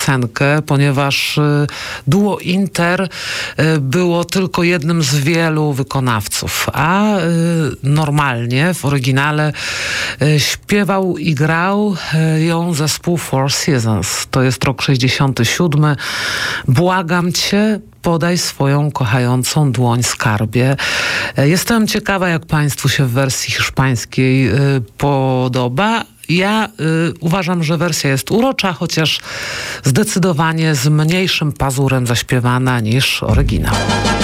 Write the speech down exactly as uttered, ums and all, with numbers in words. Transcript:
piosenkę, ponieważ duo Inter było tylko jednym z wielu wykonawców, a normalnie w oryginale śpiewał i grał ją zespół Four Seasons. To jest rok sześćdziesiąty siódmy. Błagam cię, podaj swoją kochającą dłoń skarbie. Jestem ciekawa, jak państwu się w wersji hiszpańskiej y, podoba. Ja y, uważam, że wersja jest urocza, chociaż zdecydowanie z mniejszym pazurem zaśpiewana niż oryginał.